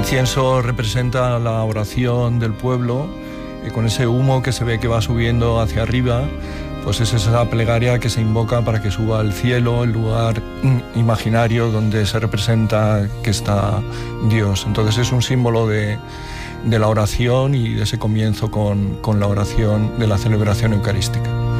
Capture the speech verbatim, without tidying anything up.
incienso representa la oración del pueblo, y con ese humo que se ve que va subiendo hacia arriba, pues es esa plegaria que se invoca para que suba al cielo, el lugar imaginario donde se representa que está Dios. Entonces es un símbolo de, de la oración y de ese comienzo con, con la oración de la celebración eucarística.